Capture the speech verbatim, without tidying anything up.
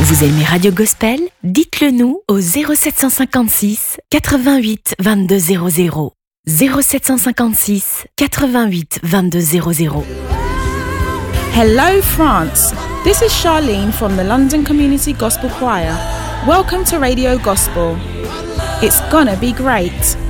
Vous aimez Radio Gospel? Dites-le nous au zéro sept cent cinquante-six quatre-vingt-huit vingt-deux zéro zéro. zéro sept cent cinquante-six quatre-vingt-huit vingt-deux zéro zéro. Hello France, this is Charlene from the London Community Gospel Choir. Welcome to Radio Gospel. It's gonna be great.